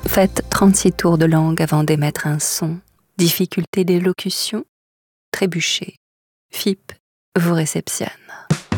Faites 36 tours de langue avant d'émettre un son. Difficulté d'élocution? Trébuchez. FIP vous réceptionne.